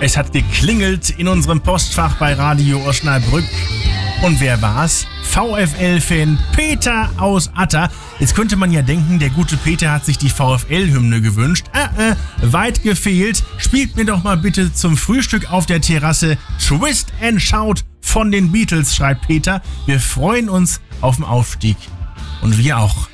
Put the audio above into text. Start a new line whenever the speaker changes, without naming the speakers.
Es hat geklingelt in unserem Postfach bei Radio Osnabrück. Und wer war's? VfL-Fan Peter aus Atta. Jetzt könnte man ja denken, der gute Peter hat sich die VfL-Hymne gewünscht. Weit gefehlt. Spielt mir doch mal bitte zum Frühstück auf der Terrasse Twist and Shout von den Beatles, schreibt Peter. Wir freuen uns auf den Aufstieg. Und wir auch.